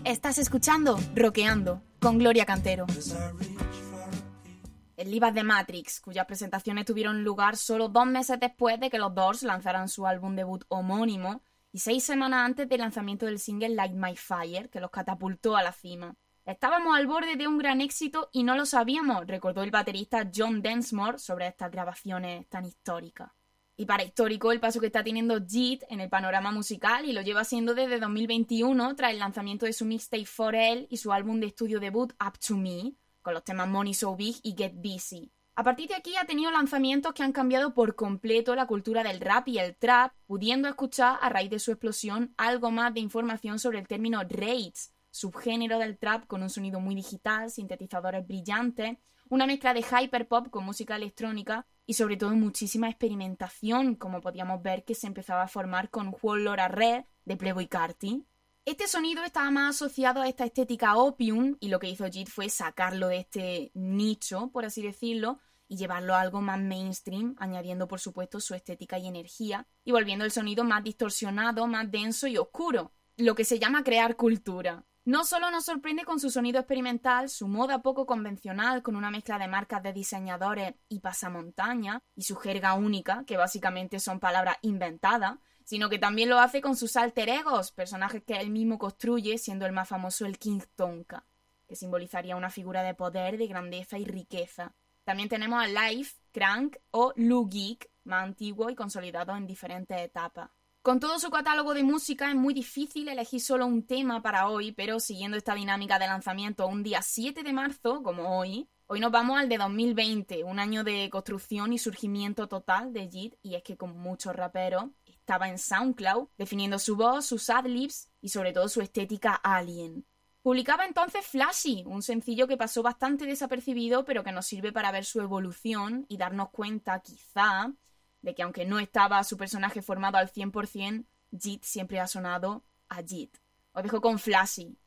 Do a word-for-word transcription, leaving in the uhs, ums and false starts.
Estás escuchando Rockeando con Gloria Cantero. El Live at the Matrix, cuyas presentaciones tuvieron lugar solo dos meses después de que los Doors lanzaran su álbum debut homónimo y seis semanas antes del lanzamiento del single Light My Fire, que los catapultó a la cima. Estábamos al borde de un gran éxito y no lo sabíamos, recordó el baterista John Densmore sobre estas grabaciones tan históricas. Y para histórico el paso que está teniendo Jeet en el panorama musical, y lo lleva haciendo desde dos mil veintiuno tras el lanzamiento de su mixtape For Elle y su álbum de estudio debut Up to Me, con los temas Money So Big y Get Busy. A partir de aquí ha tenido lanzamientos que han cambiado por completo la cultura del rap y el trap, pudiendo escuchar a raíz de su explosión algo más de información sobre el término raids, subgénero del trap con un sonido muy digital, sintetizadores brillantes, una mezcla de hyperpop con música electrónica y sobre todo muchísima experimentación, como podíamos ver que se empezaba a formar con Whole Lotta Red de Playboi Carti. Este sonido estaba más asociado a esta estética opium y lo que hizo Jeet fue sacarlo de este nicho, por así decirlo, y llevarlo a algo más mainstream, añadiendo por supuesto su estética y energía y volviendo el sonido más distorsionado, más denso y oscuro, lo que se llama crear cultura. No solo nos sorprende con su sonido experimental, su moda poco convencional con una mezcla de marcas de diseñadores y pasamontaña y su jerga única, que básicamente son palabras inventadas, sino que también lo hace con sus alter egos, personajes que él mismo construye, siendo el más famoso el King Tonka, que simbolizaría una figura de poder, de grandeza y riqueza. También tenemos a Life, Crank o Lou Geek, más antiguo y consolidado en diferentes etapas. Con todo su catálogo de música es muy difícil elegir solo un tema para hoy, pero siguiendo esta dinámica de lanzamiento un día siete de marzo, como hoy, hoy nos vamos al de dos mil veinte, un año de construcción y surgimiento total de Jeet, y es que como muchos raperos estaba en SoundCloud, definiendo su voz, sus adlibs y sobre todo su estética alien. Publicaba entonces Flashy, un sencillo que pasó bastante desapercibido, pero que nos sirve para ver su evolución y darnos cuenta, quizá, de que aunque no estaba su personaje formado al cien por ciento, Jeet siempre ha sonado a Jeet. Os dejo con Flashy.